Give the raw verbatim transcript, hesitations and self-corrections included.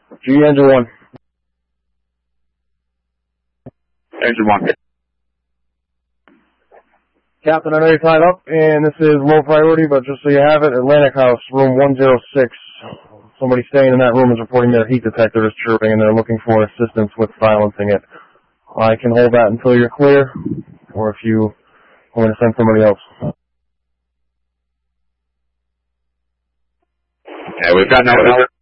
G, engine one. Engine one. Captain, I know you're tied up, and this is low priority, but just so you have it, Atlantic House, room one oh six. Somebody staying in that room is reporting their heat detector is chirping, and they're looking for assistance with silencing it. I can hold that until you're clear, or if you want me to send somebody else. Yeah, we've got no